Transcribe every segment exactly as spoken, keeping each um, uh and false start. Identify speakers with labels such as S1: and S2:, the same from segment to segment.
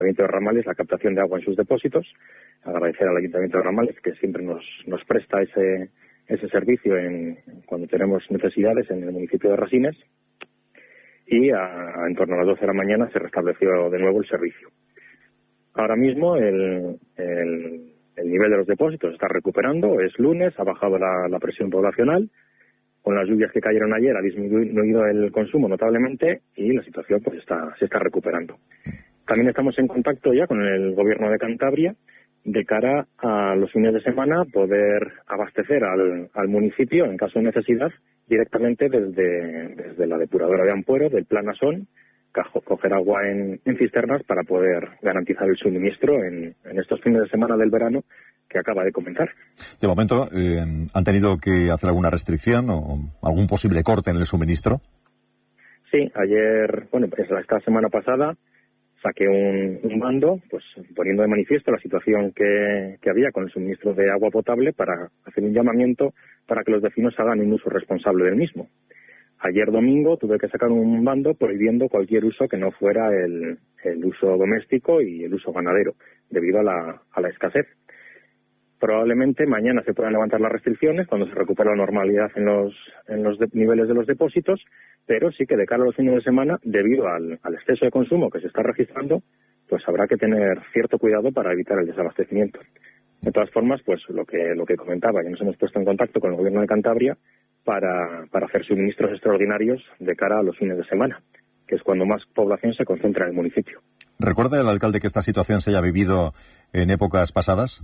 S1: Ayuntamiento de Ramales la captación de agua en sus depósitos. Agradecer al Ayuntamiento de Ramales que siempre nos, nos presta ese, ese servicio en, cuando tenemos necesidades en el municipio de Rasines. Y a, a, en torno a las doce de la mañana se restableció de nuevo el servicio. Ahora mismo el, el, el nivel de los depósitos está recuperando, es lunes, ha bajado la, la presión poblacional. Con las lluvias que cayeron ayer ha disminuido el consumo notablemente y la situación pues está se está recuperando. También estamos en contacto ya con el Gobierno de Cantabria de cara a los fines de semana poder abastecer al, al municipio, en caso de necesidad, directamente desde, desde la depuradora de Ampuero, del Plan Asón, coger agua en, en cisternas para poder garantizar el suministro en, en estos fines de semana del verano que acaba de comenzar.
S2: De momento, eh, ¿han tenido que hacer alguna restricción o algún posible corte en el suministro?
S1: Sí, ayer, bueno, pues esta semana pasada saqué un, un mando, pues poniendo de manifiesto la situación que, que había con el suministro de agua potable para hacer un llamamiento para que los vecinos hagan un uso responsable del mismo. Ayer domingo tuve que sacar un mando prohibiendo cualquier uso que no fuera el, el uso doméstico y el uso ganadero, debido a la, a la escasez. Probablemente mañana se puedan levantar las restricciones cuando se recupere la normalidad en los, en los de, niveles de los depósitos, pero sí que de cara a los fines de semana, debido al, al exceso de consumo que se está registrando, pues habrá que tener cierto cuidado para evitar el desabastecimiento. De todas formas, pues lo que lo que comentaba, ya nos hemos puesto en contacto con el Gobierno de Cantabria para, para hacer suministros extraordinarios de cara a los fines de semana, que es cuando más población se concentra en el municipio.
S2: ¿Recuerda el alcalde que esta situación se haya vivido en épocas pasadas?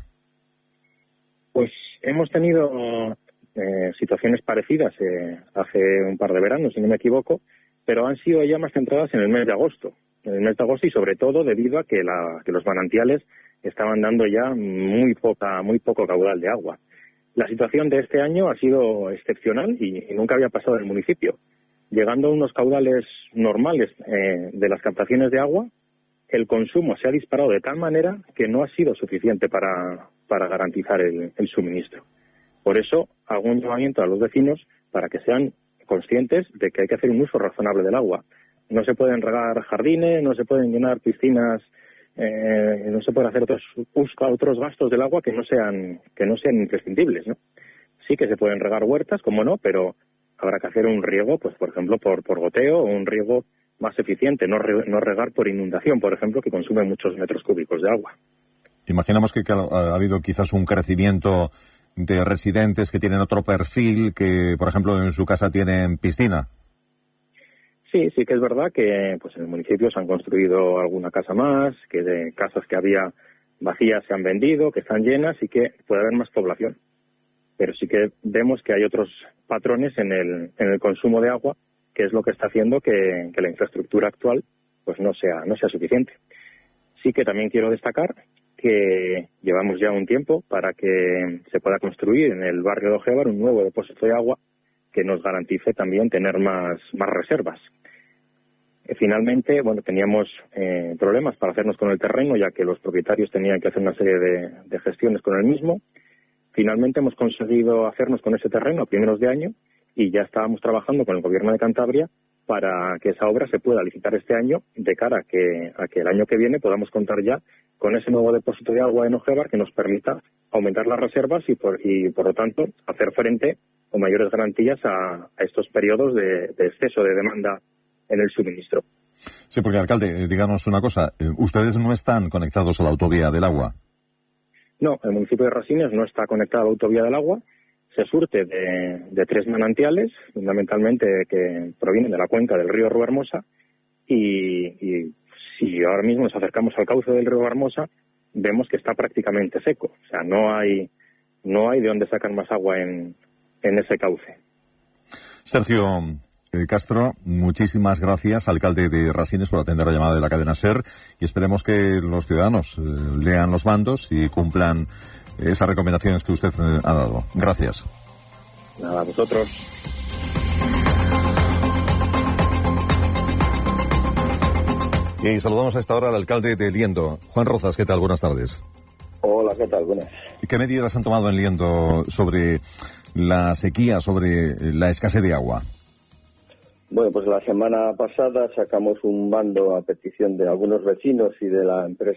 S1: Pues hemos tenido eh, situaciones parecidas eh, hace un par de veranos, si no me equivoco, pero han sido ya más centradas en el mes de agosto. En el mes de agosto y sobre todo debido a que, la, que los manantiales estaban dando ya muy poca, muy poco caudal de agua. La situación de este año ha sido excepcional y, y nunca había pasado en el municipio. Llegando a unos caudales normales eh, de las captaciones de agua, el consumo se ha disparado de tal manera que no ha sido suficiente para, para garantizar el, el suministro. Por eso hago un llamamiento a los vecinos para que sean conscientes de que hay que hacer un uso razonable del agua. No se pueden regar jardines, no se pueden llenar piscinas, eh, no se pueden hacer otros otros gastos del agua que no sean que no sean imprescindibles, ¿no? Sí que se pueden regar huertas, como no, pero habrá que hacer un riego, pues por ejemplo por por goteo o un riego más eficiente, no, re, no regar por inundación, por ejemplo, que consume muchos metros cúbicos de agua.
S2: Imaginamos que, que ha, ha habido quizás un crecimiento de residentes que tienen otro perfil, que por ejemplo en su casa tienen piscina.
S1: Sí, sí que es verdad que pues en el municipio se han construido alguna casa más, que de casas que había vacías se han vendido, que están llenas y que puede haber más población. Pero sí que vemos que hay otros patrones en el, en el consumo de agua, que es lo que está haciendo que, que la infraestructura actual pues no sea no sea suficiente. Sí que también quiero destacar que llevamos ya un tiempo para que se pueda construir en el barrio de Ojévar un nuevo depósito de agua que nos garantice también tener más, más reservas. Eh, finalmente, bueno, teníamos eh, problemas para hacernos con el terreno, ya que los propietarios tenían que hacer una serie de, de gestiones con el mismo. Finalmente hemos conseguido hacernos con ese terreno a primeros de año y ya estábamos trabajando con el Gobierno de Cantabria para que esa obra se pueda licitar este año, de cara a que, a que el año que viene podamos contar ya con ese nuevo depósito de agua en Ojévar que nos permita aumentar las reservas y por, y por lo tanto hacer frente con mayores garantías a, a estos periodos de, de exceso de demanda en el suministro.
S2: Sí, porque alcalde, díganos una cosa, ¿ustedes no están conectados a la autovía del agua?
S1: No, el municipio de Rasines no está conectado a la autovía del agua. Se surte de, de tres manantiales, fundamentalmente que provienen de la cuenca del río Rubermosa, y, y si ahora mismo nos acercamos al cauce del río Rubermosa, vemos que está prácticamente seco. O sea, no hay no hay de dónde sacar más agua en, en ese cauce.
S2: Sergio eh, Castro, muchísimas gracias, alcalde de Rasines, por atender la llamada de la cadena SER, y esperemos que los ciudadanos eh, lean los mandos y cumplan esas recomendaciones que usted eh, ha dado. Gracias.
S1: Nada, a vosotros.
S2: Y saludamos a esta hora al alcalde de Liendo, Juan Rozas. ¿Qué tal? Buenas tardes.
S3: Hola, ¿qué tal? Buenas.
S2: ¿Qué medidas han tomado en Liendo sobre la sequía, sobre la escasez de agua?
S3: Bueno, pues la semana pasada sacamos un bando a petición de algunos vecinos y de la empresa